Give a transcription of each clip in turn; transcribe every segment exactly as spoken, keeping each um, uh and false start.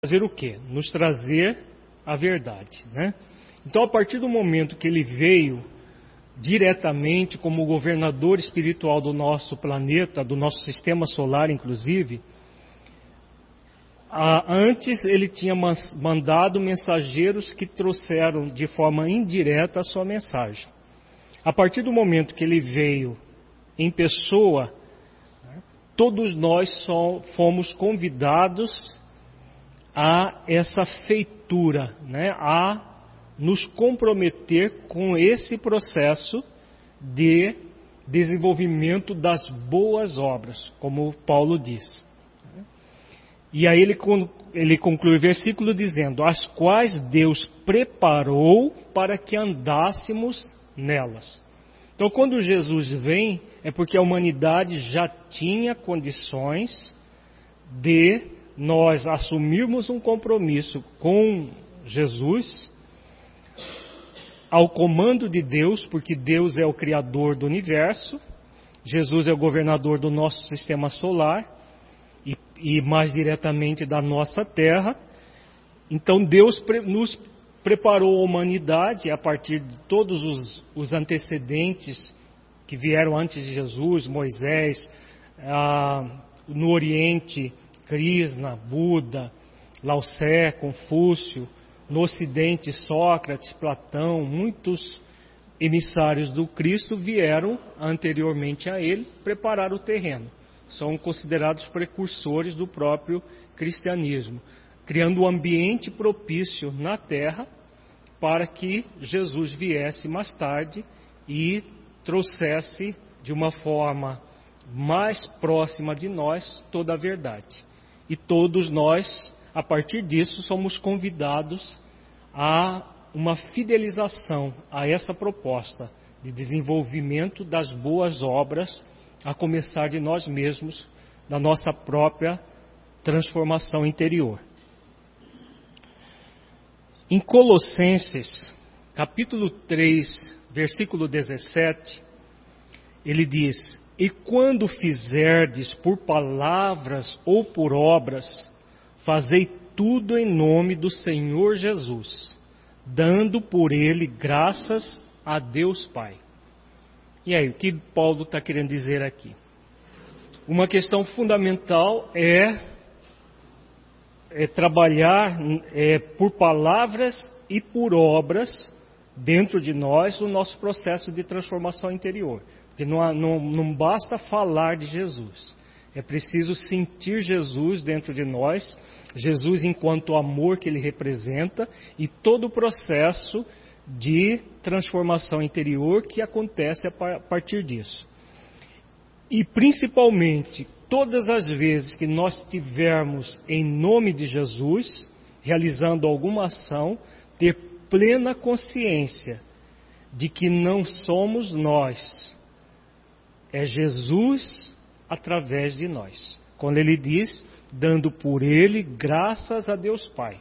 Fazer o quê? Nos trazer a verdade, né? Então, a partir do momento que ele veio diretamente como governador espiritual do nosso planeta, do nosso sistema solar, inclusive, antes ele tinha mandado mensageiros que trouxeram de forma indireta a sua mensagem. A partir do momento que ele veio em pessoa, todos nós só fomos convidados a essa feitura, né? A nos comprometer com esse processo de desenvolvimento das boas obras, como Paulo diz. E aí ele, ele conclui o versículo dizendo: as quais Deus preparou para que andássemos nelas. Então, quando Jesus vem, é porque a humanidade já tinha condições de nós assumirmos um compromisso com Jesus, ao comando de Deus, porque Deus é o Criador do universo, Jesus é o governador do nosso sistema solar e, e mais diretamente da nossa Terra. Então Deus pre, nos preparou a humanidade a partir de todos os, os antecedentes que vieram antes de Jesus, Moisés, ah, no Oriente, Krishna, Buda, Lao Tse, Confúcio, no Ocidente, Sócrates, Platão, muitos emissários do Cristo vieram anteriormente a ele preparar o terreno. São considerados precursores do próprio cristianismo, criando um ambiente propício na terra para que Jesus viesse mais tarde e trouxesse de uma forma mais próxima de nós toda a verdade. E todos nós, a partir disso, somos convidados a uma fidelização a essa proposta de desenvolvimento das boas obras, a começar de nós mesmos, da nossa própria transformação interior. Em Colossenses, capítulo três, versículo dezessete, ele diz: e quando fizerdes por palavras ou por obras, fazei tudo em nome do Senhor Jesus, dando por ele graças a Deus Pai. E aí, o que Paulo está querendo dizer aqui? Uma questão fundamental é, é trabalhar é, por palavras e por obras dentro de nós o nosso processo de transformação interior. Porque não, não, não basta falar de Jesus, é preciso sentir Jesus dentro de nós, Jesus enquanto amor que ele representa e todo o processo de transformação interior que acontece a partir disso. E principalmente, todas as vezes que nós estivermos em nome de Jesus, realizando alguma ação, ter plena consciência de que não somos nós, é Jesus através de nós. Quando ele diz, dando por ele graças a Deus Pai.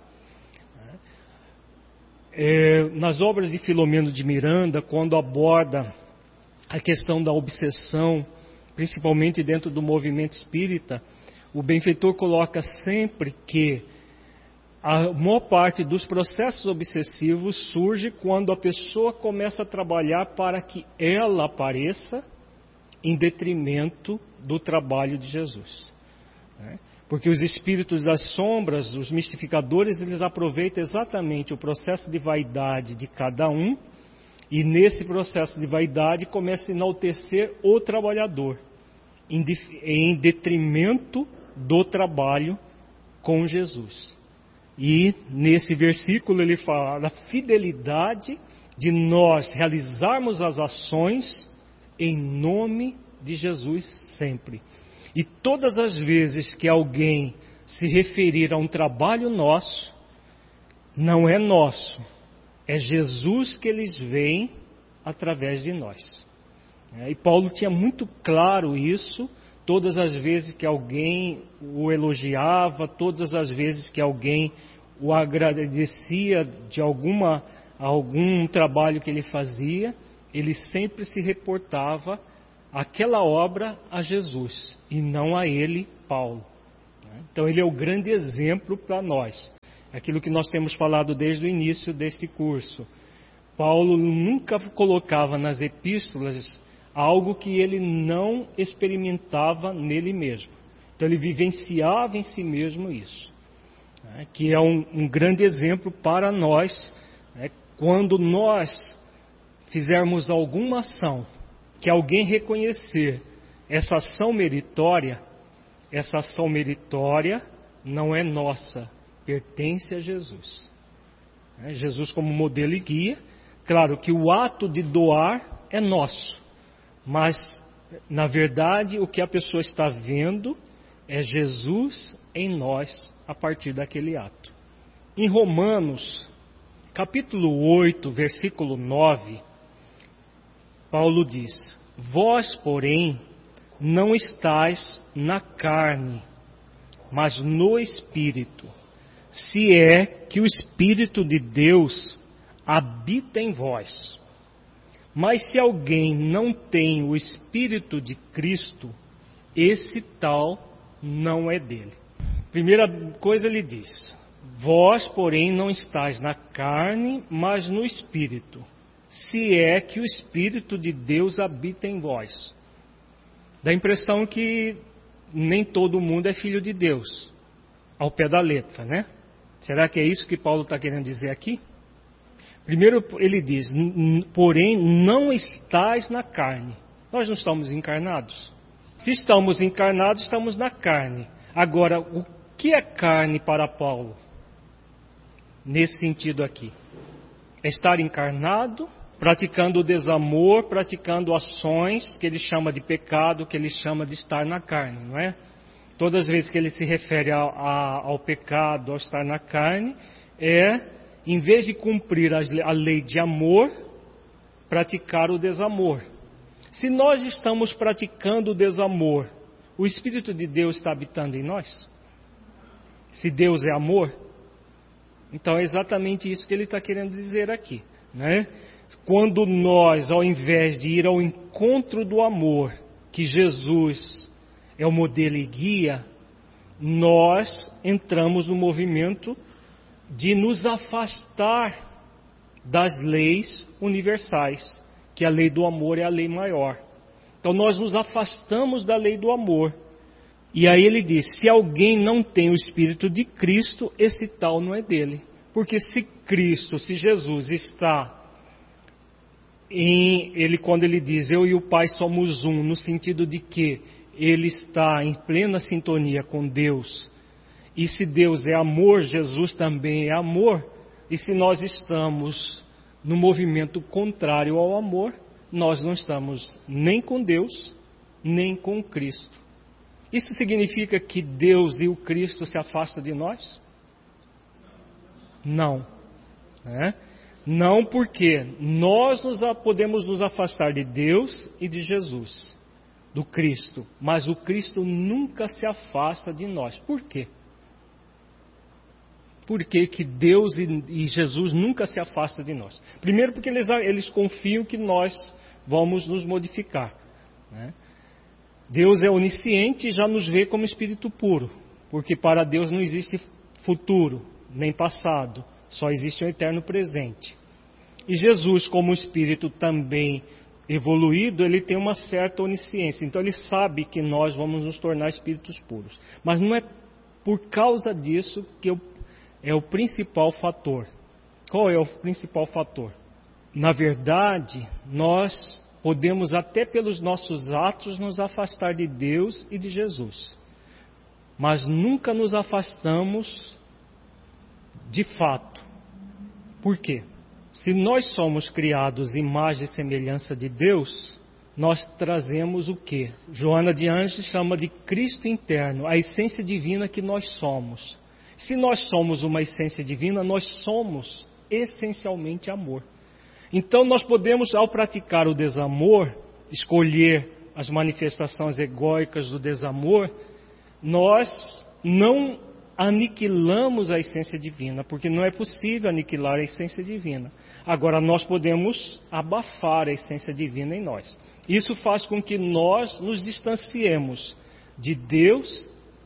É, nas obras de Filomeno de Miranda, quando aborda a questão da obsessão, principalmente dentro do movimento espírita, o benfeitor coloca sempre que a maior parte dos processos obsessivos surge quando a pessoa começa a trabalhar para que ela apareça em detrimento do trabalho de Jesus. Porque os espíritos das sombras, os mistificadores, eles aproveitam exatamente o processo de vaidade de cada um e nesse processo de vaidade começa a enaltecer o trabalhador em detrimento do trabalho com Jesus. E nesse versículo ele fala da fidelidade de nós realizarmos as ações em nome de Jesus sempre. E todas as vezes que alguém se referir a um trabalho nosso, não é nosso, é Jesus que eles veem através de nós. E Paulo tinha muito claro isso, todas as vezes que alguém o elogiava, todas as vezes que alguém o agradecia de alguma, algum trabalho que ele fazia, ele sempre se reportava aquela obra a Jesus e não a ele, Paulo. Então ele é o grande exemplo para nós. Aquilo que nós temos falado desde o início deste curso. Paulo nunca colocava nas epístolas algo que ele não experimentava nele mesmo. Então ele vivenciava em si mesmo isso, né, que é um, um grande exemplo para nós, né, quando nós fizermos alguma ação, que alguém reconhecer essa ação meritória, essa ação meritória não é nossa, pertence a Jesus. Né, Jesus como modelo e guia. Claro que o ato de doar é nosso, mas, na verdade, o que a pessoa está vendo é Jesus em nós a partir daquele ato. Em Romanos, capítulo oito, versículo nove, Paulo diz: Vós, porém, não estáis na carne, mas no Espírito, se é que o Espírito de Deus habita em vós. Mas se alguém não tem o Espírito de Cristo, esse tal não é dele. Primeira coisa ele diz: Vós, porém, não estáis na carne, mas no Espírito, se é que o Espírito de Deus habita em vós. Dá a impressão que nem todo mundo é filho de Deus, ao pé da letra, né? Será que é isso que Paulo está querendo dizer aqui? Primeiro ele diz, porém não estais na carne. Nós não estamos encarnados. Se estamos encarnados, estamos na carne. Agora, o que é carne para Paulo? Nesse sentido aqui. É estar encarnado, praticando o desamor, praticando ações que ele chama de pecado, que ele chama de estar na carne, não é? Todas as vezes que ele se refere a, a, ao pecado, ao estar na carne, é... em vez de cumprir a lei de amor, praticar o desamor. Se nós estamos praticando o desamor, o Espírito de Deus está habitando em nós? Se Deus é amor, então é exatamente isso que ele está querendo dizer aqui, né? Quando nós, ao invés de ir ao encontro do amor, que Jesus é o modelo e guia, nós entramos no movimento de nos afastar das leis universais, que a lei do amor é a lei maior. Então nós nos afastamos da lei do amor. E aí ele diz, se alguém não tem o Espírito de Cristo, esse tal não é dele. Porque se Cristo, se Jesus está em, ele quando ele diz, eu e o Pai somos um, no sentido de que ele está em plena sintonia com Deus. E se Deus é amor, Jesus também é amor. E se nós estamos no movimento contrário ao amor, nós não estamos nem com Deus, nem com Cristo. Isso significa que Deus e o Cristo se afastam de nós? Não. É? Não, porque nós nos, podemos nos afastar de Deus e de Jesus, do Cristo. Mas o Cristo nunca se afasta de nós. Por quê? Por que que Deus e Jesus nunca se afastam de nós? Primeiro porque eles, eles confiam que nós vamos nos modificar, né? Deus é onisciente e já nos vê como espírito puro, porque para Deus não existe futuro, nem passado, só existe o eterno presente. E Jesus, como espírito também evoluído, ele tem uma certa onisciência, então ele sabe que nós vamos nos tornar espíritos puros. Mas não é por causa disso que eu é o principal fator. Qual é o principal fator? Na verdade, nós podemos até pelos nossos atos nos afastar de Deus e de Jesus. Mas nunca nos afastamos de fato. Por quê? Se nós somos criados em imagem e semelhança de Deus, nós trazemos o quê? Joana de Anjos chama de Cristo interno, a essência divina que nós somos. Se nós somos uma essência divina, nós somos essencialmente amor. Então nós podemos, ao praticar o desamor, escolher as manifestações egóicas do desamor, nós não aniquilamos a essência divina, porque não é possível aniquilar a essência divina. Agora nós podemos abafar a essência divina em nós. Isso faz com que nós nos distanciemos de Deus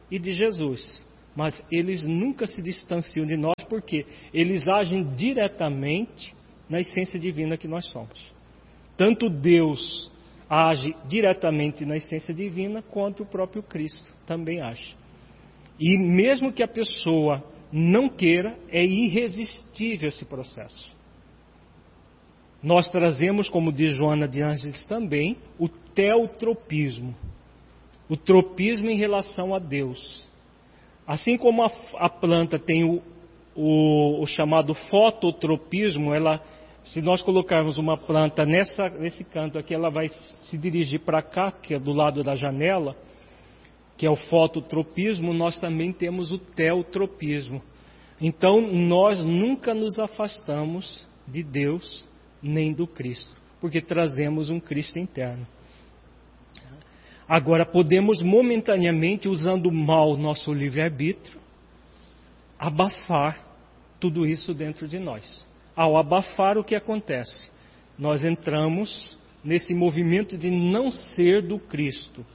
e de Jesus. Mas eles nunca se distanciam de nós, porque eles agem diretamente na essência divina que nós somos. Tanto Deus age diretamente na essência divina, quanto o próprio Cristo também age. E mesmo que a pessoa não queira, é irresistível esse processo. Nós trazemos, como diz Joana de Ângeles também, o teotropismo. O tropismo em relação a Deus. Assim como a, a planta tem o, o, o chamado fototropismo, ela, se nós colocarmos uma planta nessa, nesse canto aqui, ela vai se dirigir para cá, que é do lado da janela, que é o fototropismo. Nós também temos o teotropismo. Então, nós nunca nos afastamos de Deus nem do Cristo, porque trazemos um Cristo interno. Agora, podemos momentaneamente, usando mal nosso livre-arbítrio, abafar tudo isso dentro de nós. Ao abafar, o que acontece? Nós entramos nesse movimento de não ser do Cristo.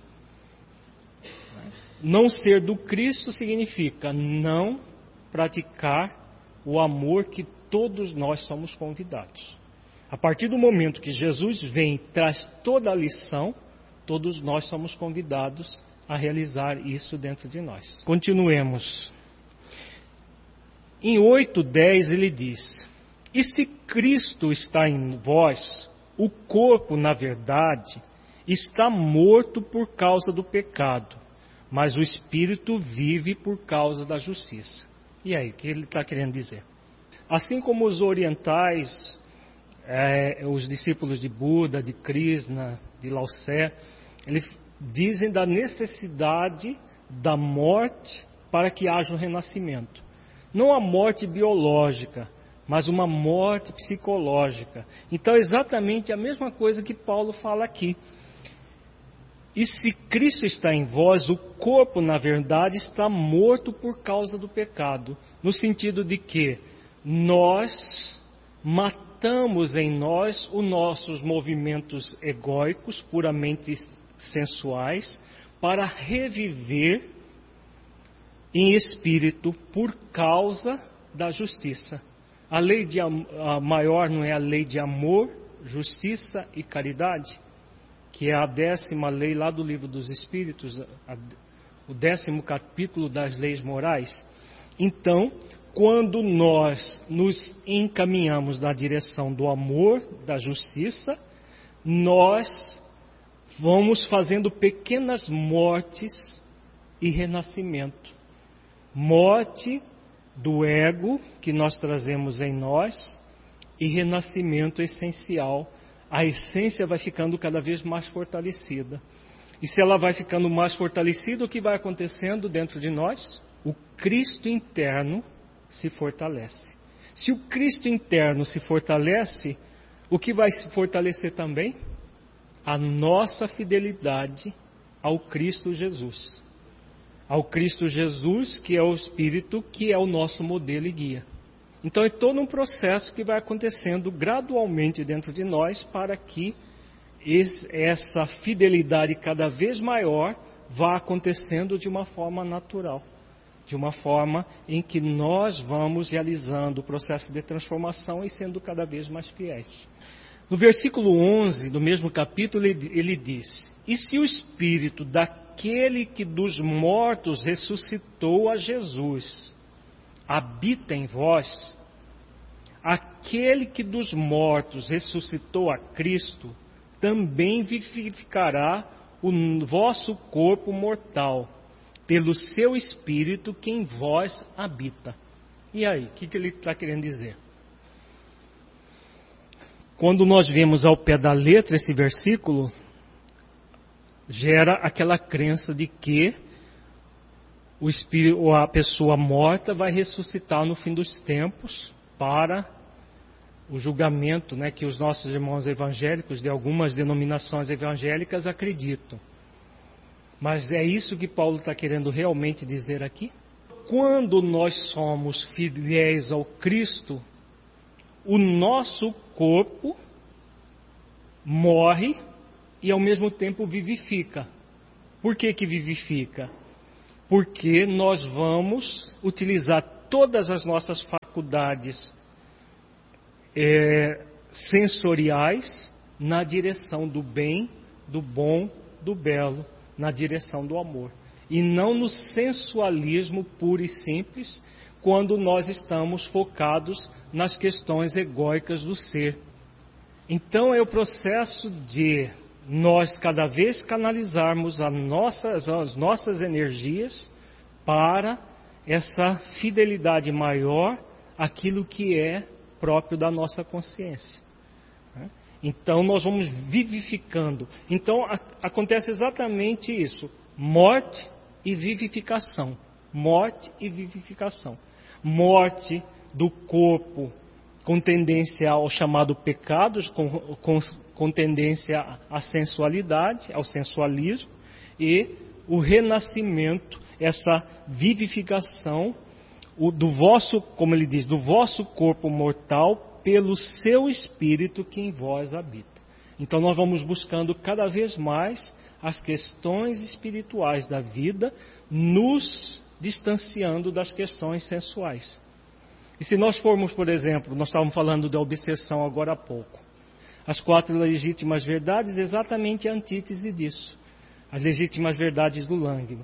Não ser do Cristo significa não praticar o amor que todos nós somos convidados. A partir do momento que Jesus vem e traz toda a lição, todos nós somos convidados a realizar isso dentro de nós. Continuemos. Em oito, dez ele diz: e se Cristo está em vós, o corpo, na verdade, está morto por causa do pecado, mas o espírito vive por causa da justiça. E aí, o que ele está querendo dizer? Assim como os orientais, é, os discípulos de Buda, de Krishna, de Lao Tse, eles dizem da necessidade da morte para que haja um renascimento. Não a morte biológica, mas uma morte psicológica. Então é exatamente a mesma coisa que Paulo fala aqui. E se Cristo está em vós, o corpo, na verdade, está morto por causa do pecado. No sentido de que nós matamos em nós os nossos movimentos egóicos, puramente sensuais, para reviver em espírito por causa da justiça. A lei de, a maior não é a lei de amor, justiça e caridade, que é a décima lei lá do Livro dos Espíritos, a, o décimo capítulo das leis morais. Então, quando nós nos encaminhamos na direção do amor, da justiça, nós vamos fazendo pequenas mortes e renascimento. Morte do ego que nós trazemos em nós e renascimento essencial. A essência vai ficando cada vez mais fortalecida. E se ela vai ficando mais fortalecida, o que vai acontecendo dentro de nós? O Cristo interno se fortalece. Se o Cristo interno se fortalece, o que vai se fortalecer também? A nossa fidelidade ao Cristo Jesus. Ao Cristo Jesus, que é o Espírito, que é o nosso modelo e guia. Então é todo um processo que vai acontecendo gradualmente dentro de nós para que essa fidelidade cada vez maior vá acontecendo de uma forma natural. De uma forma em que nós vamos realizando o processo de transformação e sendo cada vez mais fiéis. No versículo onze do mesmo capítulo ele, ele diz: e se o Espírito daquele que dos mortos ressuscitou a Jesus habita em vós, aquele que dos mortos ressuscitou a Cristo também vivificará o vosso corpo mortal, pelo seu Espírito que em vós habita. E aí, o que, que ele está querendo dizer? Quando nós vemos ao pé da letra esse versículo, gera aquela crença de que o espírito, ou a pessoa morta vai ressuscitar no fim dos tempos para o julgamento, né, que os nossos irmãos evangélicos de algumas denominações evangélicas acreditam. Mas é isso que Paulo está querendo realmente dizer aqui? Quando nós somos fiéis ao Cristo, o nosso corpo morre e ao mesmo tempo vivifica. Por que que vivifica? porque nós vamos utilizar todas as nossas faculdades é, sensoriais na direção do bem, do bom, do belo, na direção do amor. E não no sensualismo puro e simples, quando nós estamos focados nas questões egóicas do ser. Então é o processo de nós cada vez canalizarmos as nossas, as nossas energias para essa fidelidade maior àquilo que é próprio da nossa consciência. Então nós vamos vivificando. Então a, acontece exatamente isso: morte e vivificação. Morte e vivificação. Morte do corpo com tendência ao chamado pecado, com, com, com tendência à sensualidade, ao sensualismo, e o renascimento, essa vivificação o, do vosso, como ele diz, do vosso corpo mortal pelo seu espírito que em vós habita. Então nós vamos buscando cada vez mais as questões espirituais da vida, nos distanciando das questões sensuais. E se nós formos, por exemplo, nós estávamos falando da obsessão agora há pouco. As quatro legítimas verdades, exatamente a antítese disso. As legítimas verdades do Langman.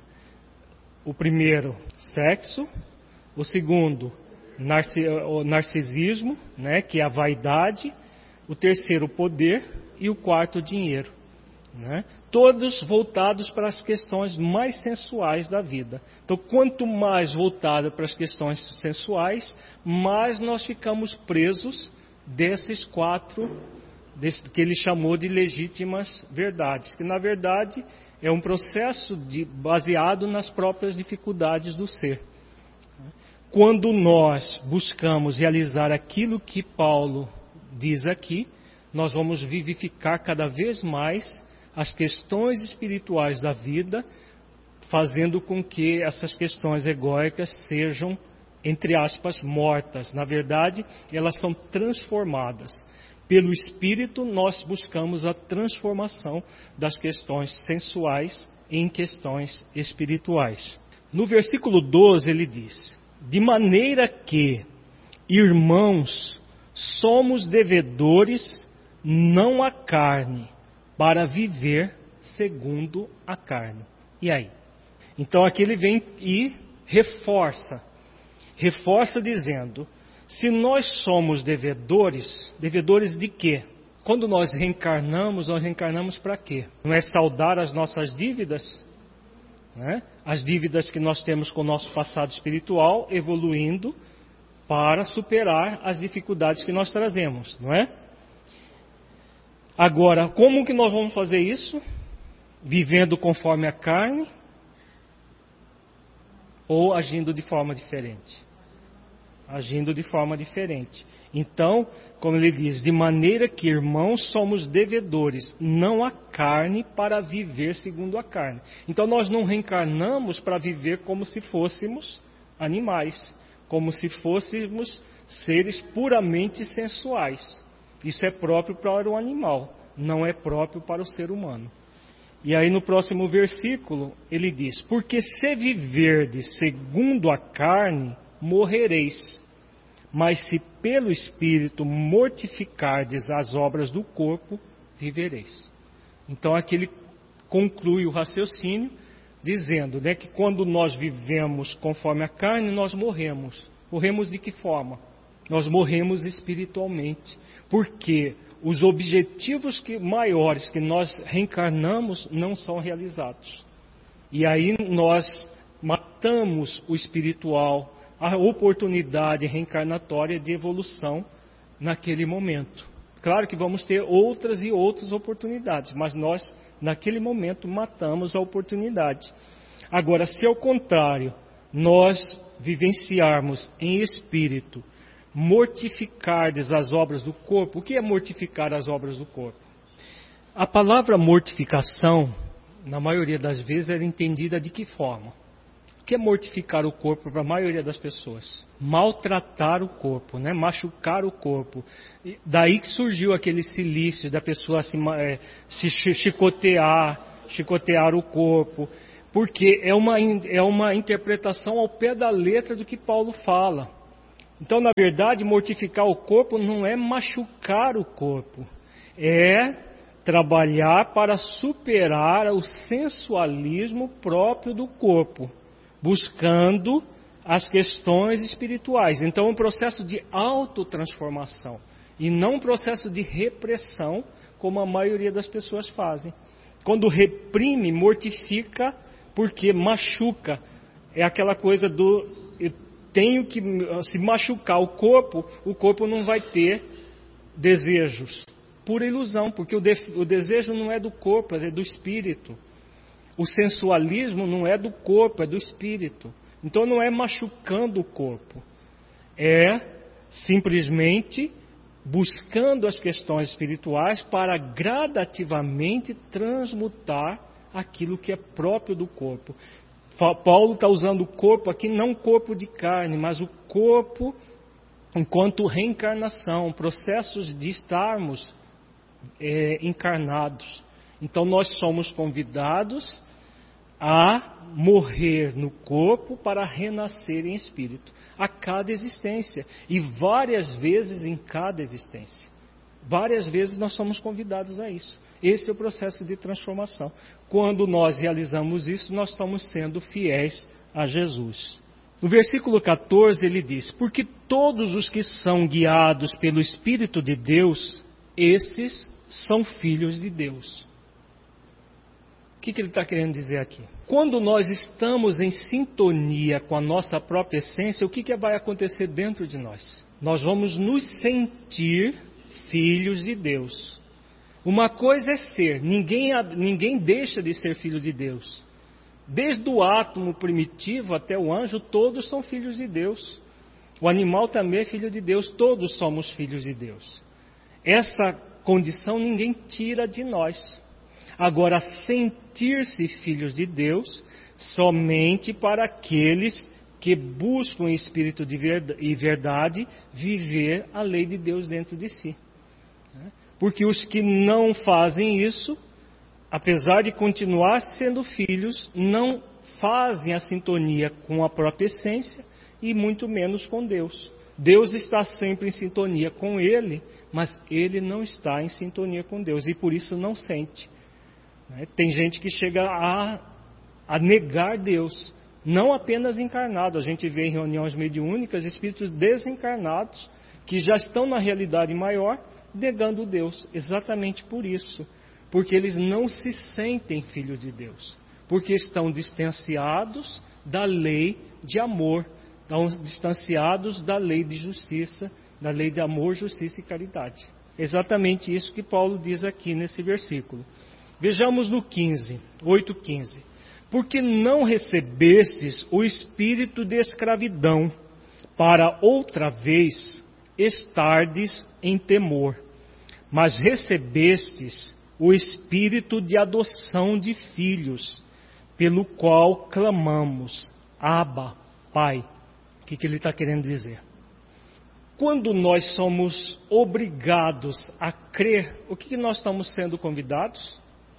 O primeiro, sexo. O segundo, narci- o narcisismo, né, que é a vaidade. O terceiro, poder. E o quarto, dinheiro. Né? Todos voltados para as questões mais sensuais da vida. Então, quanto mais voltado para as questões sensuais, mais nós ficamos presos desses quatro, desse, que ele chamou de legítimas verdades, que na verdade é um processo de, baseado nas próprias dificuldades do ser. Quando nós buscamos realizar aquilo que Paulo diz aqui, nós vamos vivificar cada vez mais as questões espirituais da vida, fazendo com que essas questões egóicas sejam, entre aspas, mortas. Na verdade, elas são transformadas. Pelo Espírito, nós buscamos a transformação das questões sensuais em questões espirituais. No versículo doze, ele diz: de maneira que, irmãos, somos devedores não à carne, para viver segundo a carne. E aí? Então aqui ele vem e reforça. Reforça dizendo: se nós somos devedores, devedores de quê? Quando nós reencarnamos, nós reencarnamos para quê? Não é saldar as nossas dívidas? Né? As dívidas que nós temos com o nosso passado espiritual, evoluindo para superar as dificuldades que nós trazemos, não é? Agora, como que nós vamos fazer isso? Vivendo conforme a carne ou agindo de forma diferente? Agindo de forma diferente. Então, como ele diz, de maneira que, irmãos, somos devedores, não a carne, para viver segundo a carne. Então, nós não reencarnamos para viver como se fôssemos animais, como se fôssemos seres puramente sensuais. Isso é próprio para o animal, não é próprio para o ser humano. E aí no próximo versículo ele diz: porque se viverdes segundo a carne, morrereis. Mas se pelo Espírito mortificardes as obras do corpo, vivereis. Então aqui ele conclui o raciocínio dizendo, né, que quando nós vivemos conforme a carne, nós morremos. Morremos de que forma? Nós morremos espiritualmente. Porque os objetivos que, maiores que nós reencarnamos não são realizados. E aí nós matamos o espiritual, a oportunidade reencarnatória de evolução naquele momento. Claro que vamos ter outras e outras oportunidades, mas nós, naquele momento, matamos a oportunidade. Agora, se ao contrário, nós vivenciarmos em espírito, mortificardes as obras do corpo. O que é mortificar as obras do corpo? A palavra mortificação, na maioria das vezes, era entendida de que forma? O que é mortificar o corpo para a maioria das pessoas? Maltratar o corpo, né? Machucar o corpo. E daí que surgiu aquele silício da pessoa se, é, se chicotear, chicotear o corpo. porque é uma, é uma interpretação ao pé da letra do que Paulo fala. Então, na verdade, mortificar o corpo não é machucar o corpo, é trabalhar para superar o sensualismo próprio do corpo, buscando as questões espirituais. Então, é um processo de autotransformação e não um processo de repressão, como a maioria das pessoas fazem. Quando reprime, mortifica, porque machuca. É aquela coisa do... Eu tenho que... Se machucar o corpo, o corpo não vai ter desejos. Pura ilusão, porque o, de, o desejo não é do corpo, é do espírito. O sensualismo não é do corpo, é do espírito. Então não é machucando o corpo. É simplesmente buscando as questões espirituais para gradativamente transmutar aquilo que é próprio do corpo. Paulo está usando o corpo aqui, não o corpo de carne, mas o corpo enquanto reencarnação, processos de estarmos é, encarnados. Então nós somos convidados a morrer no corpo para renascer em espírito, a cada existência, e várias vezes em cada existência. Várias vezes nós somos convidados a isso. Esse é o processo de transformação. Quando nós realizamos isso, nós estamos sendo fiéis a Jesus. No versículo catorze ele diz: porque todos os que são guiados pelo Espírito de Deus, esses são filhos de Deus. O que, que ele está querendo dizer aqui? Quando nós estamos em sintonia com a nossa própria essência, o que, que vai acontecer dentro de nós? Nós vamos nos sentir filhos de Deus. Uma coisa é ser, ninguém, ninguém deixa de ser filho de Deus. Desde o átomo primitivo até o anjo, todos são filhos de Deus. O animal também é filho de Deus, todos somos filhos de Deus. Essa condição ninguém tira de nós. Agora, sentir-se filhos de Deus somente para aqueles que buscam em espírito de verdade, e verdade viver a lei de Deus dentro de si. Porque os que não fazem isso, apesar de continuar sendo filhos, não fazem a sintonia com a própria essência e muito menos com Deus. Deus está sempre em sintonia com ele, mas ele não está em sintonia com Deus e por isso não sente. Tem gente que chega a, a negar Deus, não apenas encarnado. A gente vê em reuniões mediúnicas espíritos desencarnados que já estão na realidade maior, negando Deus, exatamente por isso. Porque eles não se sentem filhos de Deus, porque estão distanciados da lei de amor, estão distanciados da lei de justiça, da lei de amor, justiça e caridade. Exatamente isso que Paulo diz aqui nesse versículo. Vejamos no quinze, oito, quinze. Porque não recebestes o espírito de escravidão, para outra vez estardes em temor, mas recebestes o espírito de adoção de filhos, pelo qual clamamos, Abba, Pai. O que, que ele está querendo dizer? Quando nós somos obrigados a crer, o que, que nós estamos sendo convidados?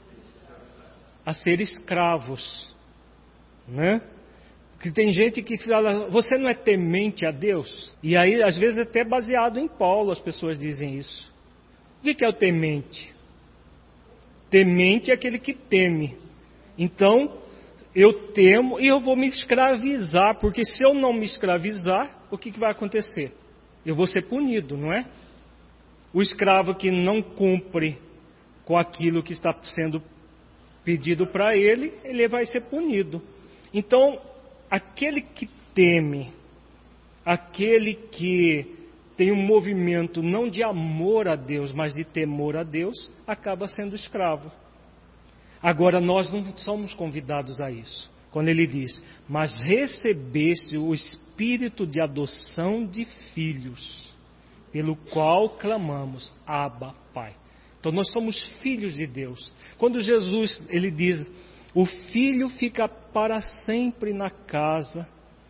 A ser escravos, né? Que tem gente que fala, você não é temente a Deus? E aí, às vezes, até baseado em Paulo, as pessoas dizem isso. O que é o temente? Temente é aquele que teme. Então, eu temo e eu vou me escravizar, porque se eu não me escravizar, o que vai acontecer? Eu vou ser punido, não é? O escravo que não cumpre com aquilo que está sendo pedido para ele, ele vai ser punido. Então, aquele que teme, aquele que tem um movimento não de amor a Deus, mas de temor a Deus, acaba sendo escravo. Agora, nós não somos convidados a isso. Quando ele diz, mas recebeste o espírito de adoção de filhos, pelo qual clamamos, Abba, Pai. Então nós somos filhos de Deus. Quando Jesus, ele diz, o filho fica para sempre na casa,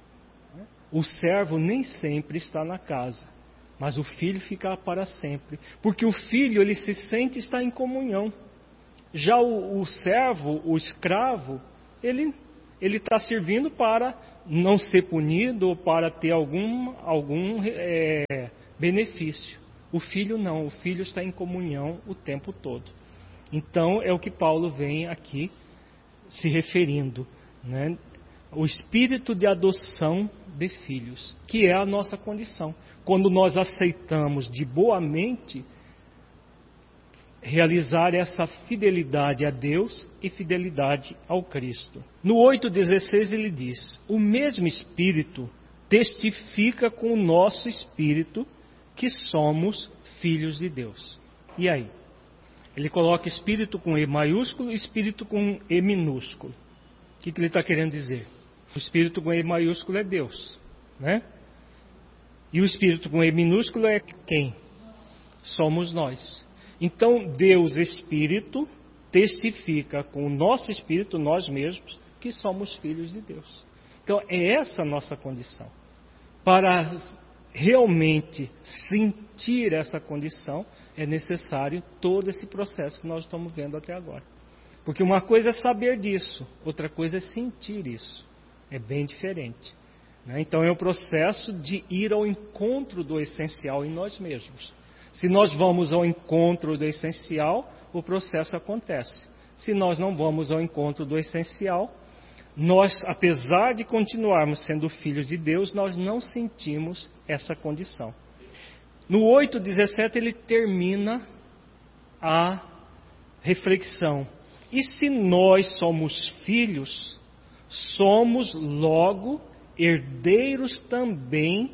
o servo nem sempre está na casa, mas o filho fica para sempre. Porque o filho, ele se sente estar em comunhão. Já o, o servo, o escravo, ele ele está servindo para não ser punido ou para ter algum, algum é, benefício. O filho não, o filho está em comunhão o tempo todo. Então é o que Paulo vem aqui se referindo, né? O espírito de adoção de filhos, que é a nossa condição. Quando nós aceitamos de boa mente realizar essa fidelidade a Deus e fidelidade ao Cristo. No oito dezesseis ele diz: o mesmo Espírito testifica com o nosso espírito que somos filhos de Deus. E aí? Ele coloca espírito com E maiúsculo e espírito com E minúsculo. O que, que ele está querendo dizer? O espírito com E maiúsculo é Deus, né? E o espírito com E minúsculo é quem? Somos nós. Então, Deus Espírito testifica com o nosso espírito, nós mesmos, que somos filhos de Deus. Então, é essa a nossa condição. Para realmente sentir essa condição, é necessário todo esse processo que nós estamos vendo até agora. Porque uma coisa é saber disso, outra coisa é sentir isso. É bem diferente, né? Então, é o processo de ir ao encontro do essencial em nós mesmos. Se nós vamos ao encontro do essencial, o processo acontece. Se nós não vamos ao encontro do essencial, nós, apesar de continuarmos sendo filhos de Deus, nós não sentimos essa condição. No oito dezessete ele termina a reflexão. E se nós somos filhos, somos logo herdeiros também,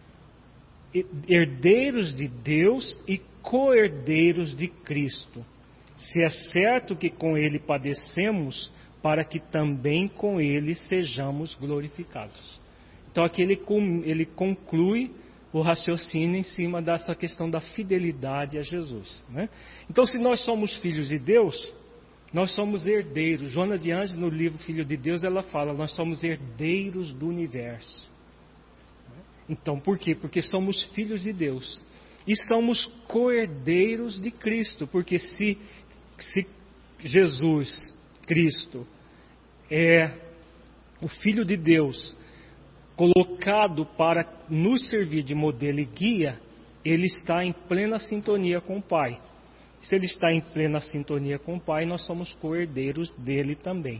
herdeiros de Deus e co-herdeiros de Cristo, se é certo que com Ele padecemos, para que também com Ele sejamos glorificados. Então aqui ele, ele conclui o raciocínio em cima dessa questão da fidelidade a Jesus, né? Então, se nós somos filhos de Deus, nós somos herdeiros. Joana de Anjos, no livro Filho de Deus, ela fala, nós somos herdeiros do universo. Então, por quê? Porque somos filhos de Deus. E somos co-herdeiros de Cristo. Porque se, se Jesus, Cristo, é o Filho de Deus, colocado para nos servir de modelo e guia, ele está em plena sintonia com o Pai. Se ele está em plena sintonia com o Pai, nós somos co-herdeiros dele também.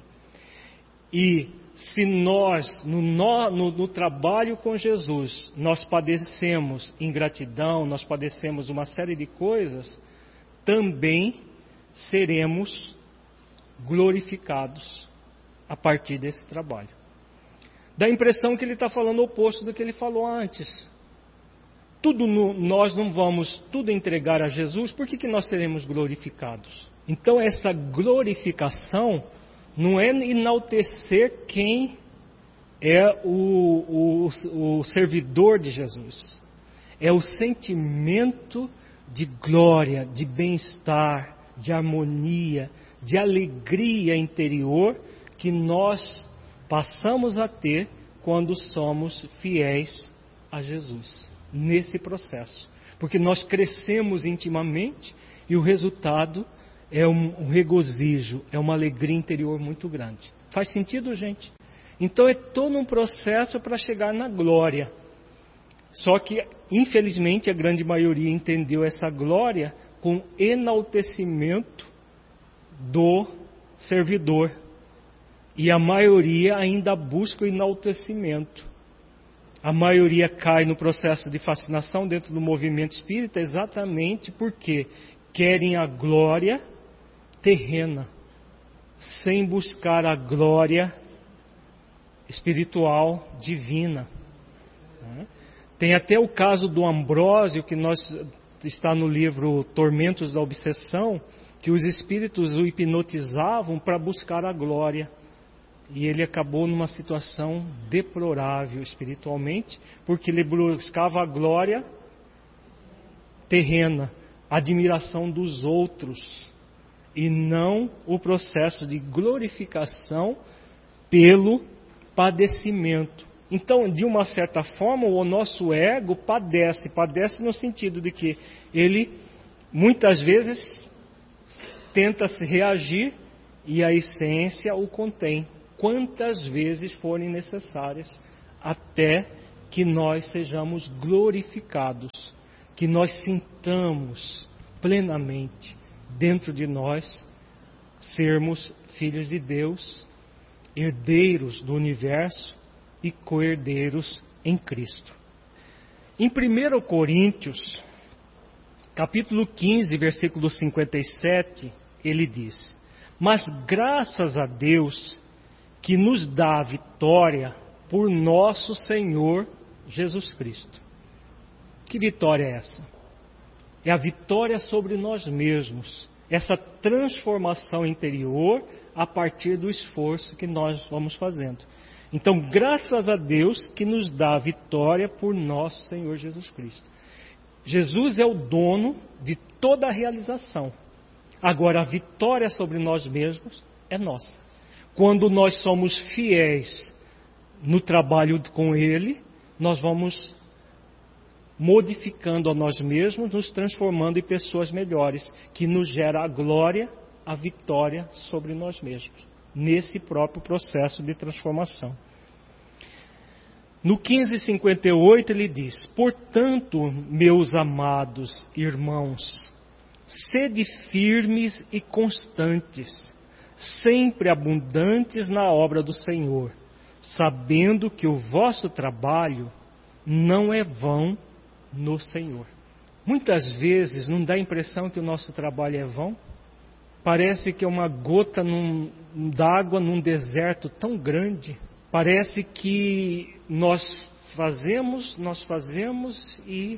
E se nós, no, no, no trabalho com Jesus, nós padecemos ingratidão, nós padecemos uma série de coisas, também seremos glorificados a partir desse trabalho. Dá a impressão que ele está falando o oposto do que ele falou antes. Tudo no, nós não vamos tudo entregar a Jesus, por que, que nós seremos glorificados? Então essa glorificação não é enaltecer quem é o, o, o servidor de Jesus. É o sentimento de glória, de bem-estar, de harmonia, de alegria interior que nós passamos a ter quando somos fiéis a Jesus. Nesse processo. Porque nós crescemos intimamente e o resultado é um, um regozijo, é uma alegria interior muito grande. Faz sentido, gente? Então é todo um processo para chegar na glória. Só que, infelizmente, a grande maioria entendeu essa glória com enaltecimento do servidor. E a maioria ainda busca o enaltecimento. A maioria cai no processo de fascinação dentro do movimento espírita exatamente porque querem a glória terrena, sem buscar a glória espiritual divina. Tem até o caso do Ambrósio, que nós, está no livro Tormentos da Obsessão, que os espíritos o hipnotizavam para buscar a glória. E ele acabou numa situação deplorável espiritualmente, porque ele buscava a glória terrena, a admiração dos outros, e não o processo de glorificação pelo padecimento. Então, de uma certa forma, o nosso ego padece, padece no sentido de que ele muitas vezes tenta reagir e a essência o contém. quantas vezes forem necessárias, até que nós sejamos glorificados, que nós sintamos plenamente dentro de nós sermos filhos de Deus, herdeiros do universo e co-herdeiros em Cristo. Em primeiro Coríntios, capítulo quinze, versículo cinquenta e sete, ele diz: mas graças a Deus que nos dá a vitória por nosso Senhor Jesus Cristo. Que vitória é essa? É a vitória sobre nós mesmos, essa transformação interior a partir do esforço que nós vamos fazendo. Então, graças a Deus que nos dá a vitória por nosso Senhor Jesus Cristo. Jesus é o dono de toda a realização. Agora, a vitória sobre nós mesmos é nossa. Quando nós somos fiéis no trabalho com Ele, nós vamos modificando a nós mesmos, nos transformando em pessoas melhores, que nos gera a glória, a vitória sobre nós mesmos, nesse próprio processo de transformação. No quinze, cinquenta e oito ele diz: portanto, meus amados irmãos, sede firmes e constantes, sempre abundantes na obra do Senhor, sabendo que o vosso trabalho não é vão no Senhor. Muitas vezes não dá a impressão que o nosso trabalho é vão? Parece que é uma gota num, d'água num deserto tão grande. Parece que nós fazemos, nós fazemos e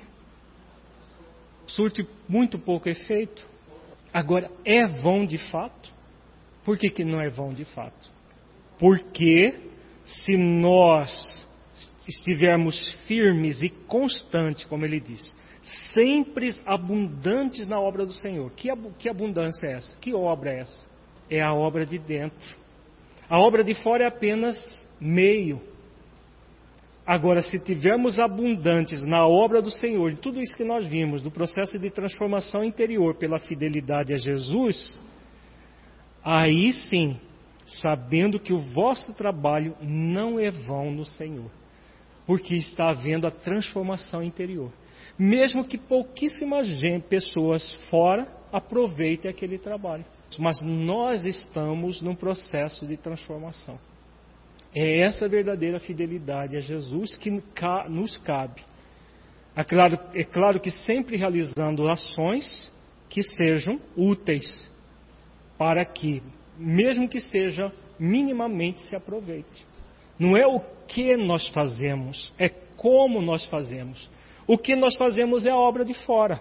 surte muito pouco efeito. Agora, é vão de fato? Por que que não é vão de fato? Porque se nós estivermos firmes e constantes, como ele diz, sempre abundantes na obra do Senhor. Que, que abundância é essa? Que obra é essa? É a obra de dentro. A obra de fora é apenas meio. Agora, se tivermos abundantes na obra do Senhor, em tudo isso que nós vimos, do processo de transformação interior pela fidelidade a Jesus, aí sim, sabendo que o vosso trabalho não é vão no Senhor, porque está havendo a transformação interior. Mesmo que pouquíssimas gente, pessoas fora aproveitem aquele trabalho. Mas nós estamos num processo de transformação. É essa verdadeira fidelidade a Jesus que nos cabe. É claro, é claro que sempre realizando ações que sejam úteis, para que, mesmo que seja minimamente, se aproveite. Não é o que nós fazemos, é como nós fazemos. O que nós fazemos é a obra de fora.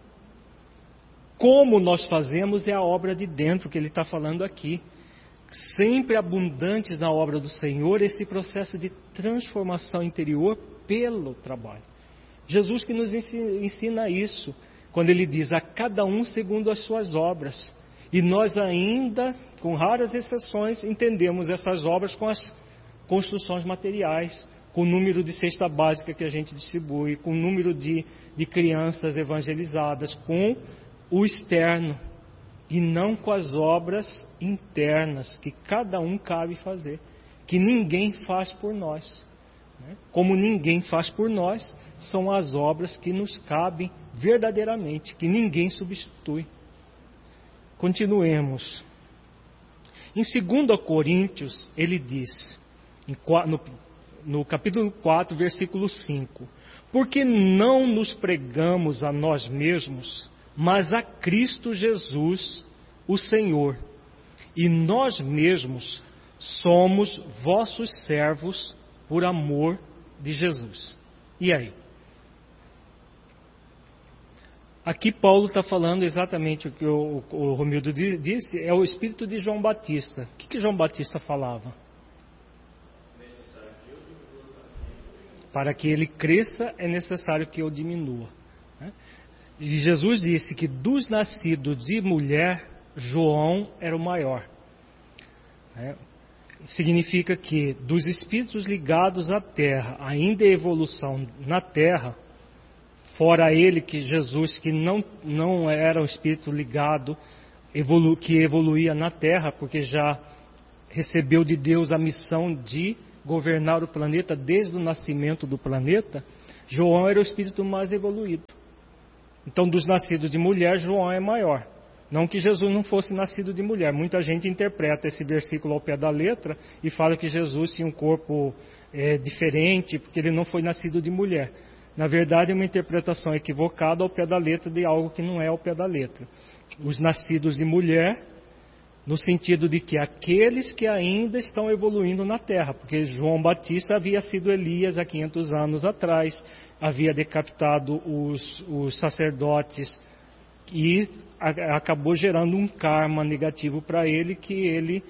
Como nós fazemos é a obra de dentro, que ele está falando aqui. Sempre abundantes na obra do Senhor, esse processo de transformação interior pelo trabalho. Jesus que nos ensina isso, quando ele diz a cada um segundo as suas obras. E nós ainda, com raras exceções, entendemos essas obras com as construções materiais, com o número de cesta básica que a gente distribui, com o número de, de crianças evangelizadas, com o externo, e não com as obras internas que cada um cabe fazer, que ninguém faz por nós. Como ninguém faz por nós, são as obras que nos cabem verdadeiramente, que ninguém substitui. Continuemos. Em dois Coríntios, ele diz, no, no capítulo quatro, versículo cinco: porque não nos pregamos a nós mesmos, mas a Cristo Jesus, o Senhor, e nós mesmos somos vossos servos por amor de Jesus. E aí? Aqui Paulo está falando exatamente o que o, o Romildo disse, é o espírito de João Batista. O que, que João Batista falava? Para que ele cresça é necessário que eu diminua. E Jesus disse que dos nascidos de mulher, João era o maior. É, significa que dos espíritos ligados à terra, ainda em evolução na terra, fora ele que Jesus, que não, não era um espírito ligado, evolu, que evoluía na terra, porque já recebeu de Deus a missão de governar o planeta desde o nascimento do planeta, João era o espírito mais evoluído. Então, dos nascidos de mulher, João é maior. Não que Jesus não fosse nascido de mulher. Muita gente interpreta esse versículo ao pé da letra e fala que Jesus tinha um corpo é, diferente, porque ele não foi nascido de mulher. Na verdade, é uma interpretação equivocada ao pé da letra de algo que não é ao pé da letra. Os nascidos de mulher, no sentido de que aqueles que ainda estão evoluindo na Terra, porque João Batista havia sido Elias há quinhentos anos atrás, havia decapitado os, os sacerdotes e a, acabou gerando um karma negativo para ele que ele,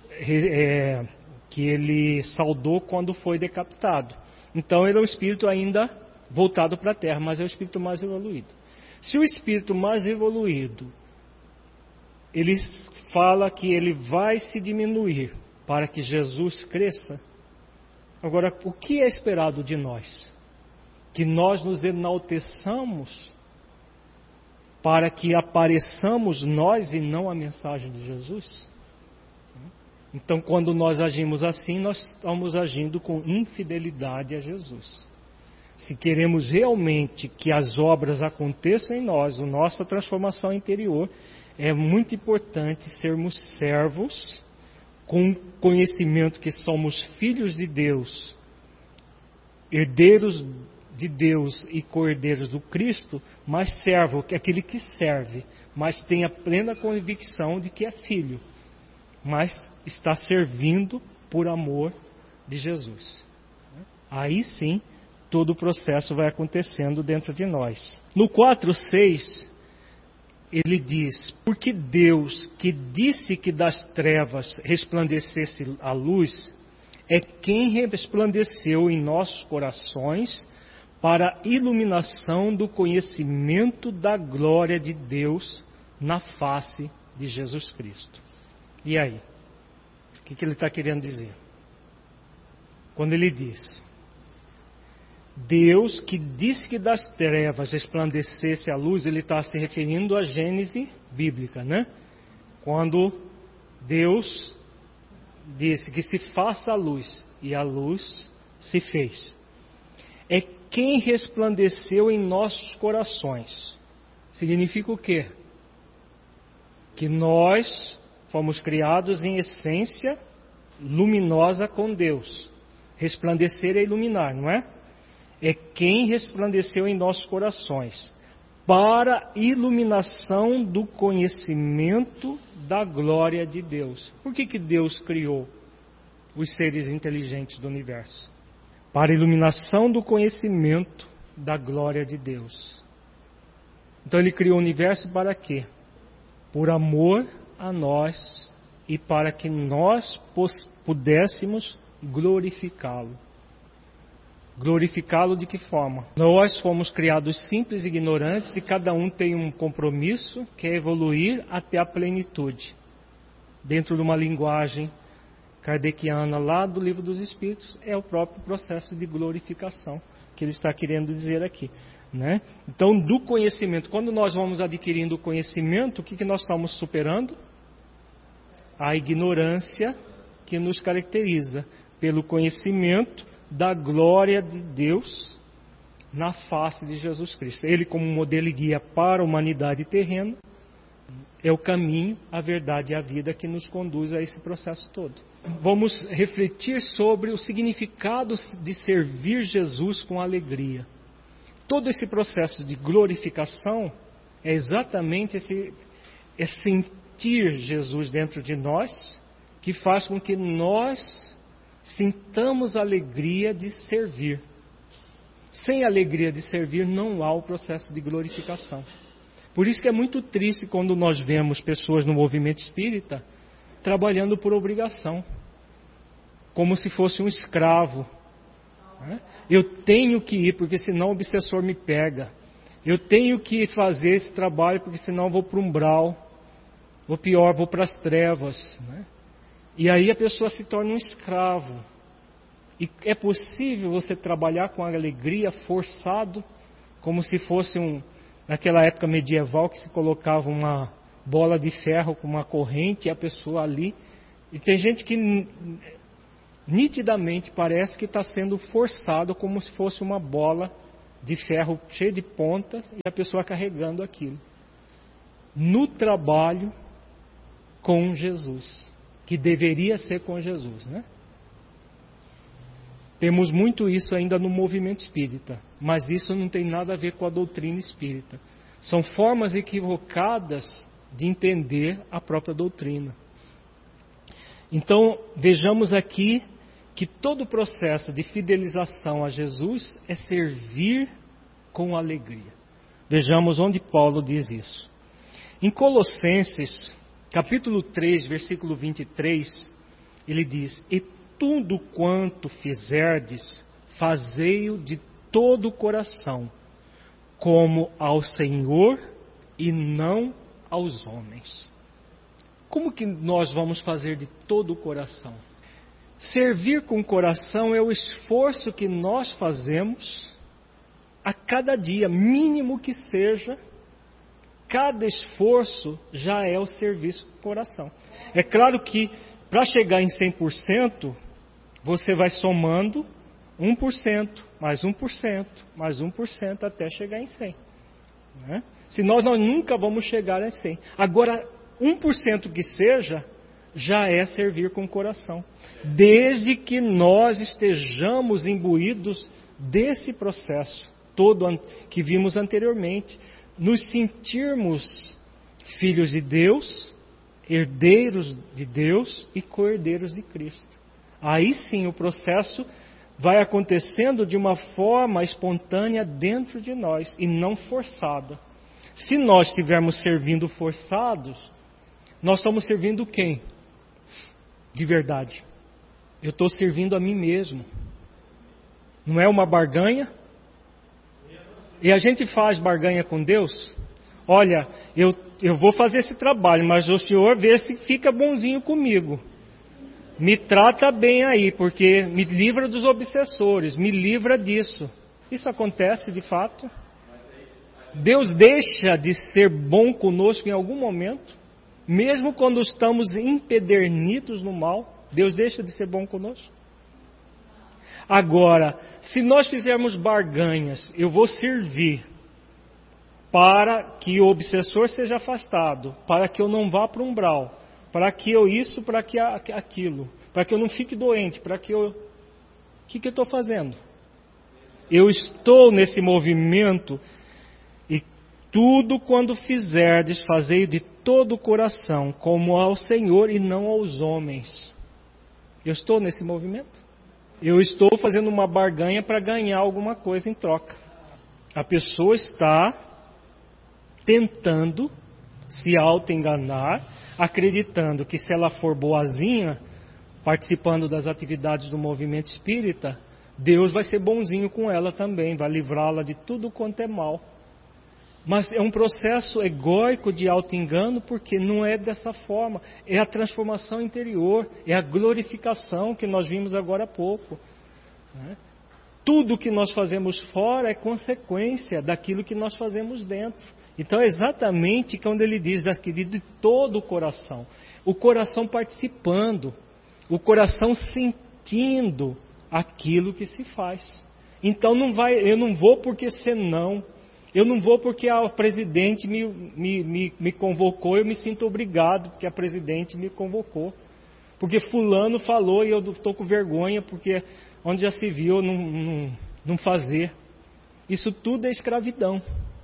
é, que ele saudou quando foi decapitado. Então ele é um espírito ainda voltado para a Terra, mas é o espírito mais evoluído. Se o espírito mais evoluído ele fala que ele vai se diminuir para que Jesus cresça. Agora, o que é esperado de nós? Que nós nos enalteçamos para que apareçamos nós e não a mensagem de Jesus? Então, quando nós agimos assim, nós estamos agindo com infidelidade a Jesus. Se queremos realmente que as obras aconteçam em nós, a nossa transformação interior, é muito importante sermos servos com conhecimento que somos filhos de Deus, herdeiros de Deus e co-herdeiros do Cristo, mas servo, que é aquele que serve, mas tem a plena convicção de que é filho, mas está servindo por amor de Jesus. Aí sim, todo o processo vai acontecendo dentro de nós. No quatro, seis... ele diz, porque Deus, que disse que das trevas resplandecesse a luz, é quem resplandeceu em nossos corações para a iluminação do conhecimento da glória de Deus na face de Jesus Cristo. E aí? O que, que ele está querendo dizer? Quando ele diz, Deus que disse que das trevas resplandecesse a luz, ele está se referindo à Gênese bíblica, né? Quando Deus disse que se faça a luz, e a luz se fez. É quem resplandeceu em nossos corações. Significa o quê? Que nós fomos criados em essência luminosa com Deus. Resplandecer é iluminar, não é? É quem resplandeceu em nossos corações, para a iluminação do conhecimento da glória de Deus. Por que que Deus criou os seres inteligentes do universo? Para a iluminação do conhecimento da glória de Deus. Então ele criou o universo para quê? Por amor a nós e para que nós pudéssemos glorificá-lo. Glorificá-lo de que forma? Nós fomos criados simples e ignorantes e cada um tem um compromisso que é evoluir até a plenitude. Dentro de uma linguagem kardeciana lá do Livro dos Espíritos, é o próprio processo de glorificação que ele está querendo dizer aqui, né? Então, do conhecimento, quando nós vamos adquirindo o conhecimento, o que, que nós estamos superando? A ignorância que nos caracteriza pelo conhecimento da glória de Deus na face de Jesus Cristo. Ele, como modelo e guia para a humanidade terrena, é o caminho, a verdade e a vida que nos conduz a esse processo todo. Vamos refletir sobre o significado de servir Jesus com alegria. Todo esse processo de glorificação é exatamente esse é sentir Jesus dentro de nós, que faz com que nós sintamos a alegria de servir. Sem a alegria de servir não há o processo de glorificação. Por isso que é muito triste quando nós vemos pessoas no movimento espírita trabalhando por obrigação, como se fosse um escravo. Eu tenho que ir porque senão o obsessor me pega. Eu tenho que fazer esse trabalho porque senão eu vou para o umbral. Ou pior, vou para as trevas, né? E aí a pessoa se torna um escravo. E é possível você trabalhar com alegria forçado, como se fosse um, naquela época medieval que se colocava uma bola de ferro com uma corrente e a pessoa ali E tem gente que nitidamente parece que está sendo forçado como se fosse uma bola de ferro cheia de pontas e a pessoa carregando aquilo. No trabalho com Jesus, que deveria ser com Jesus, né? Temos muito isso ainda no movimento espírita, mas isso não tem nada a ver com a doutrina espírita. São formas equivocadas de entender a própria doutrina. Então, vejamos aqui que todo o processo de fidelização a Jesus é servir com alegria. Vejamos onde Paulo diz isso. Em Colossenses, capítulo três, versículo vinte e três, ele diz: E tudo quanto fizerdes, fazei-o de todo o coração, como ao Senhor e não aos homens. Como que nós vamos fazer de todo o coração? Servir com o coração é o esforço que nós fazemos a cada dia, mínimo que seja. Cada esforço já é o serviço com o coração. É claro que para chegar em cem por cento, você vai somando um por cento, mais um por cento, mais um por cento até chegar em cem. Né? Senão nós nunca vamos chegar a cem. Agora, um por cento que seja, já é servir com o coração. Desde que nós estejamos imbuídos desse processo todo que vimos anteriormente, nos sentirmos filhos de Deus, herdeiros de Deus e co-herdeiros de Cristo. Aí sim o processo vai acontecendo de uma forma espontânea dentro de nós e não forçada. Se nós estivermos servindo forçados, nós estamos servindo quem? De verdade. Eu estou servindo a mim mesmo. Não é uma barganha? E a gente faz barganha com Deus? Olha, eu, eu vou fazer esse trabalho, mas o Senhor vê se fica bonzinho comigo. Me trata bem aí, porque me livra dos obsessores, me livra disso. Isso acontece de fato? Deus deixa de ser bom conosco em algum momento? Mesmo quando estamos empedernidos no mal, Deus deixa de ser bom conosco? Agora, se nós fizermos barganhas, eu vou servir para que o obsessor seja afastado, para que eu não vá para o umbral, para que eu isso, para que aquilo, para que eu não fique doente, para que eu... O que, que eu estou fazendo? Eu estou nesse movimento e tudo quando fizerdes, fazei de todo o coração, como ao Senhor e não aos homens. Eu estou nesse movimento? Eu estou fazendo uma barganha para ganhar alguma coisa em troca. A pessoa está tentando se auto-enganar, acreditando que se ela for boazinha, participando das atividades do movimento espírita, Deus vai ser bonzinho com ela também, vai livrá-la de tudo quanto é mal. Mas é um processo egóico de auto-engano, porque não é dessa forma. É a transformação interior, é a glorificação que nós vimos agora há pouco. Né? Tudo que nós fazemos fora é consequência daquilo que nós fazemos dentro. Então é exatamente quando ele diz de todo o coração. O coração participando, o coração sentindo aquilo que se faz. Então não vai, eu não vou porque senão... Eu não vou porque a presidente me, me, me, me convocou, eu me sinto obrigado porque a presidente me convocou. Porque fulano falou e eu estou com vergonha porque onde já se viu não, não, não fazer. Isso tudo é escravidão.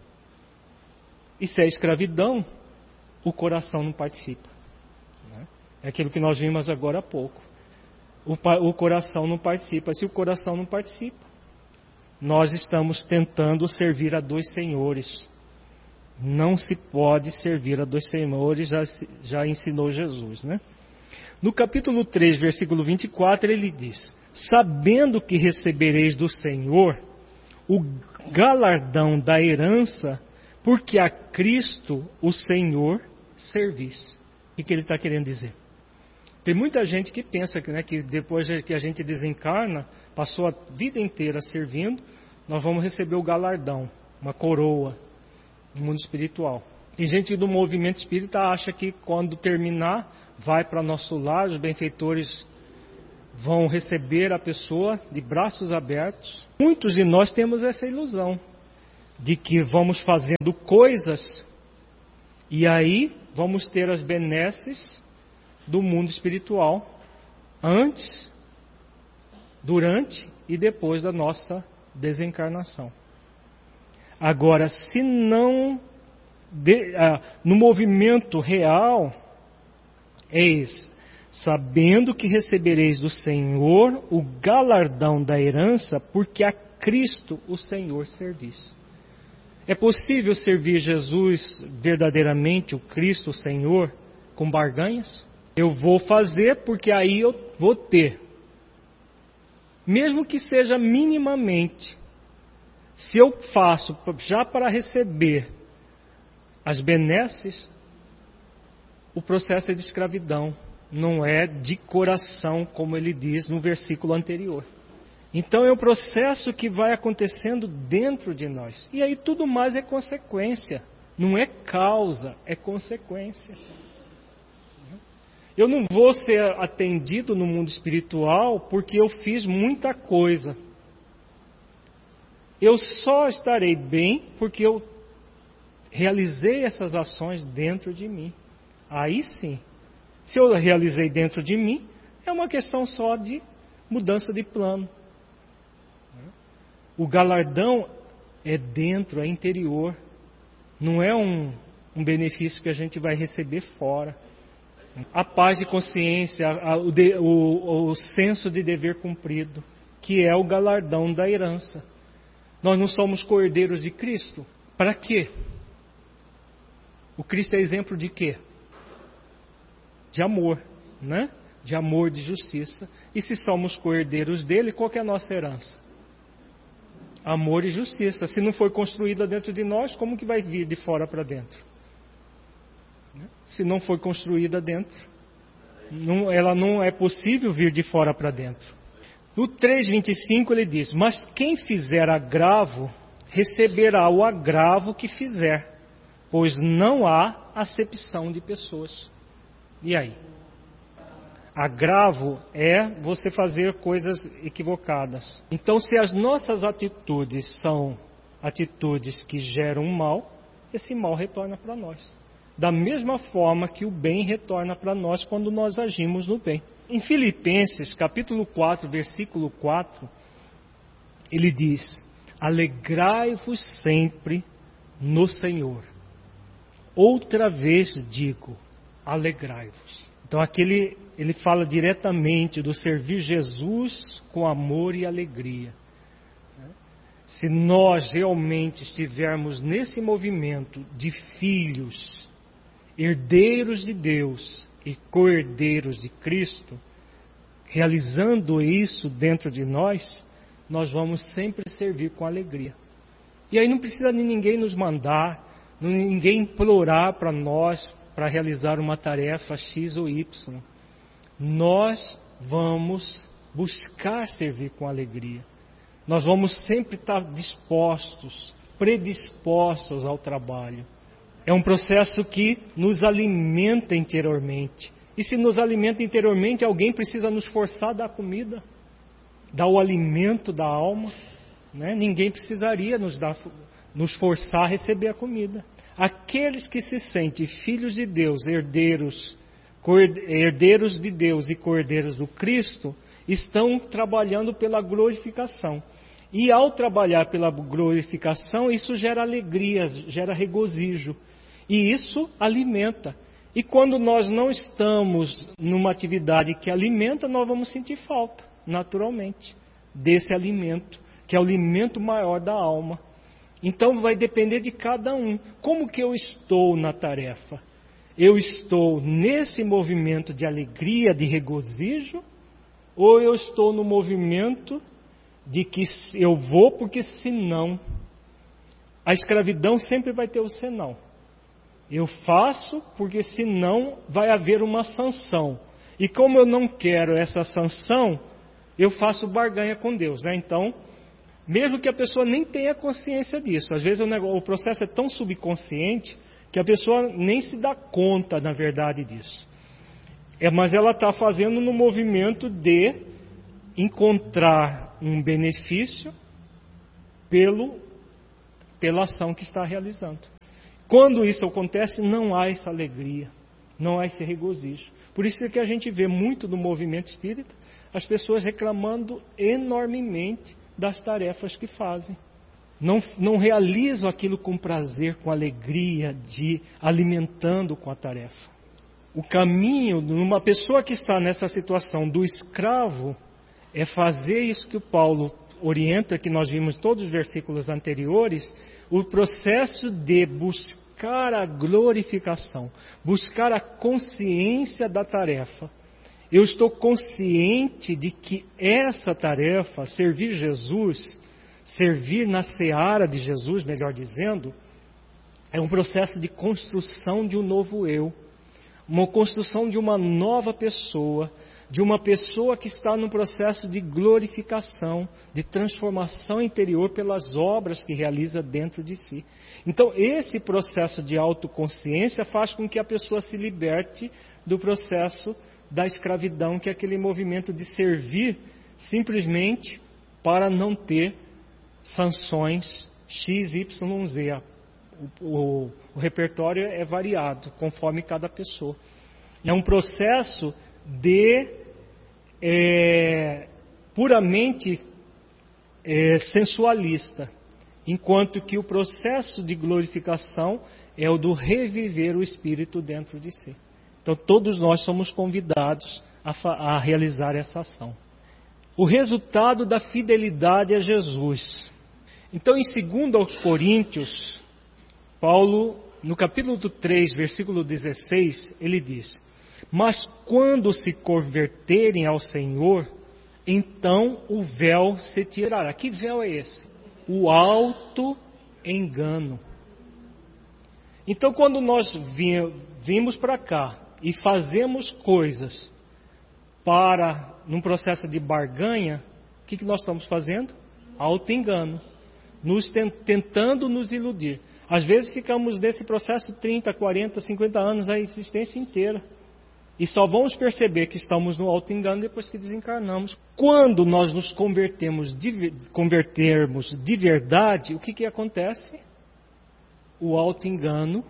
E se é escravidão, o coração não participa. É aquilo que nós vimos agora há pouco. O, o coração não participa. Se o coração não participa, nós estamos tentando servir a dois senhores. Não se pode servir a dois senhores, já, já ensinou Jesus, né? No capítulo três, versículo vinte e quatro, ele diz: sabendo que recebereis do Senhor o galardão da herança, porque a Cristo, o Senhor, servis. O que ele está querendo dizer? Tem muita gente que pensa que, né, que depois que a gente desencarna, passou a vida inteira servindo, nós vamos receber o galardão, uma coroa no mundo espiritual. Tem gente do movimento espírita acha que quando terminar, vai para nosso lar, os benfeitores vão receber a pessoa de braços abertos. Muitos de nós temos essa ilusão de que vamos fazendo coisas e aí vamos ter as benesses do mundo espiritual antes, durante e depois da nossa desencarnação. Agora, se não de, ah, no movimento real é esse: sabendo que recebereis do Senhor o galardão da herança, porque a Cristo o Senhor servis. É possível servir Jesus verdadeiramente, o Cristo o Senhor, com barganhas? Eu vou fazer porque aí eu vou ter. Mesmo que seja minimamente. Se eu faço já para receber as benesses, o processo é de escravidão. Não é de coração, como ele diz no versículo anterior. Então é um processo que vai acontecendo dentro de nós. E aí tudo mais é consequência. Não é causa, é consequência. Eu não vou ser atendido no mundo espiritual porque eu fiz muita coisa. Eu só estarei bem porque eu realizei essas ações dentro de mim. Aí sim. Se eu realizei dentro de mim, é uma questão só de mudança de plano. O galardão é dentro, é interior. Não é um, um benefício que a gente vai receber fora. A paz de consciência, a, o, de, o, o senso de dever cumprido, que é o galardão da herança. Nós não somos cordeiros de Cristo? Para quê? O Cristo é exemplo de quê? De amor, né? De amor, de justiça. E se somos cordeiros dele, qual que é a nossa herança? Amor e justiça. Se não foi construída dentro de nós, como que vai vir de fora para dentro? Se não foi construída dentro, não, ela não é possível vir de fora para dentro. No três, vinte e cinco ele diz: mas quem fizer agravo, receberá o agravo que fizer, pois não há acepção de pessoas. E aí? Agravo é você fazer coisas equivocadas. Então, se as nossas atitudes são atitudes que geram mal, esse mal retorna para nós. Da mesma forma que o bem retorna para nós quando nós agimos no bem. Em Filipenses, capítulo quatro, versículo quatro, ele diz: alegrai-vos sempre no Senhor. Outra vez digo, alegrai-vos. Então aqui ele, ele fala diretamente do servir Jesus com amor e alegria. Se nós realmente estivermos nesse movimento de filhos, herdeiros de Deus e co-herdeiros de Cristo, realizando isso dentro de nós, nós vamos sempre servir com alegria. E aí não precisa de ninguém nos mandar, ninguém implorar para nós para realizar uma tarefa X ou Y. Nós vamos buscar servir com alegria. Nós vamos sempre estar dispostos, predispostos ao trabalho. É um processo que nos alimenta interiormente. E se nos alimenta interiormente, alguém precisa nos forçar a dar comida, dar o alimento da alma. Né? Ninguém precisaria nos, dar, nos forçar a receber a comida. Aqueles que se sentem filhos de Deus, herdeiros, herdeiros de Deus e cordeiros do Cristo, estão trabalhando pela glorificação. E ao trabalhar pela glorificação, isso gera alegria, gera regozijo. E isso alimenta. E quando nós não estamos numa atividade que alimenta, nós vamos sentir falta, naturalmente, desse alimento, que é o alimento maior da alma. Então vai depender de cada um. Como que eu estou na tarefa? Eu estou nesse movimento de alegria, de regozijo? Ou eu estou no movimento de que eu vou porque senão? A escravidão sempre vai ter o senão. Eu faço porque senão vai haver uma sanção. E como eu não quero essa sanção, eu faço barganha com Deus, né? Então, mesmo que a pessoa nem tenha consciência disso, às vezes o, negócio, o processo é tão subconsciente que a pessoa nem se dá conta, na verdade, disso. É, mas ela está fazendo no movimento de encontrar um benefício pelo, pela ação que está realizando. Quando isso acontece, não há essa alegria, não há esse regozijo. Por isso é que a gente vê muito no movimento espírita as pessoas reclamando enormemente das tarefas que fazem. Não, não realizam aquilo com prazer, com alegria, de alimentando com a tarefa. O caminho de uma pessoa que está nessa situação do escravo é fazer isso que o Paulo orienta, que nós vimos em todos os versículos anteriores, o processo de buscar a glorificação, buscar a consciência da tarefa. Eu estou consciente de que essa tarefa, servir Jesus, servir na seara de Jesus, melhor dizendo, é um processo de construção de um novo eu, uma construção de uma nova pessoa, de uma pessoa que está no processo de glorificação, de transformação interior pelas obras que realiza dentro de si. Então, esse processo de autoconsciência faz com que a pessoa se liberte do processo da escravidão, que é aquele movimento de servir simplesmente para não ter sanções X, Y, Z. O, o, o repertório é variado, conforme cada pessoa. É um processo de é, puramente é, sensualista, enquanto que o processo de glorificação é o do reviver o espírito dentro de si. Então todos nós somos convidados a, a realizar essa ação. O resultado da fidelidade a Jesus. Então em dois Coríntios, Paulo, no capítulo três, versículo dezesseis, ele diz: mas quando se converterem ao Senhor, então o véu se tirará. Que véu é esse? O auto-engano. Então quando nós vimos para cá e fazemos coisas para, num processo de barganha, o que, que nós estamos fazendo? Auto-engano. Nos tentando nos iludir. Às vezes ficamos nesse processo trinta, quarenta, cinquenta anos, a existência inteira. E só vamos perceber que estamos no auto-engano depois que desencarnamos. Quando nós nos convertemos de, convertermos de verdade, o que, que acontece? O auto-engano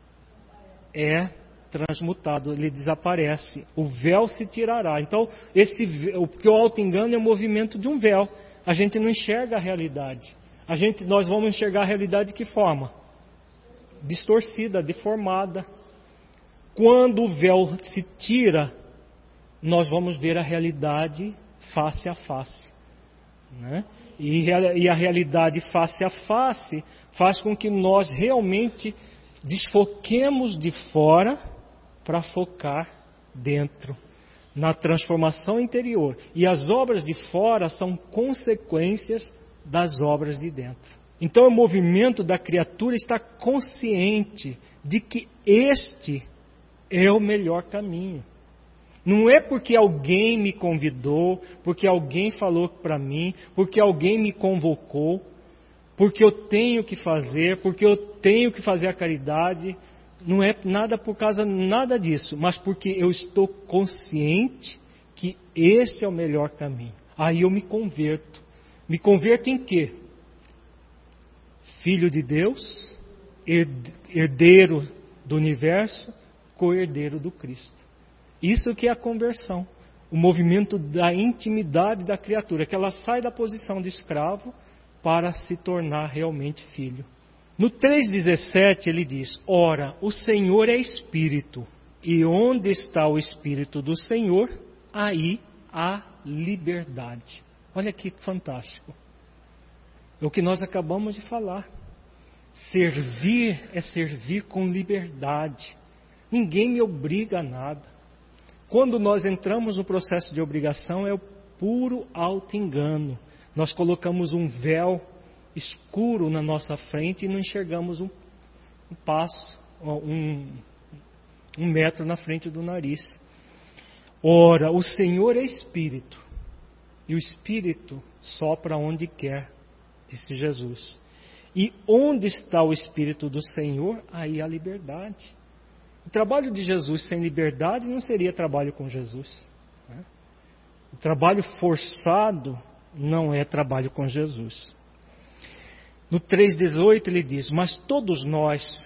é transmutado, ele desaparece. O véu se tirará. Então, esse, porque o auto-engano é o movimento de um véu. A gente não enxerga a realidade. A gente, nós vamos enxergar a realidade de que forma? Distorcida, deformada. Quando o véu se tira, nós vamos ver a realidade face a face. Né? E, e a realidade face a face faz com que nós realmente desfoquemos de fora para focar dentro, na transformação interior. E as obras de fora são consequências das obras de dentro. Então o movimento da criatura está consciente de que este é o melhor caminho. Não é porque alguém me convidou, porque alguém falou para mim, porque alguém me convocou, porque eu tenho que fazer, porque eu tenho que fazer a caridade. Não é nada por causa nada disso, mas porque eu estou consciente que esse é o melhor caminho. Aí eu me converto. Me converto em quê? Filho de Deus, herdeiro do universo, co-herdeiro do Cristo. Isso que é a conversão. O movimento da intimidade da criatura, que ela sai da posição de escravo para se tornar realmente filho. No três dezessete ele diz: ora, o Senhor é Espírito, e onde está o Espírito do Senhor, aí há liberdade. Olha que fantástico. É o que nós acabamos de falar. Servir é servir com liberdade. Ninguém me obriga a nada. Quando nós entramos no processo de obrigação, é o puro auto-engano. Nós colocamos um véu escuro na nossa frente e não enxergamos um, um passo, um, um metro na frente do nariz. Ora, o Senhor é Espírito. E o Espírito sopra onde quer, disse Jesus. E onde está o Espírito do Senhor, aí há liberdade. O trabalho de Jesus sem liberdade não seria trabalho com Jesus. Né? O trabalho forçado não é trabalho com Jesus. No três dezoito ele diz: mas todos nós,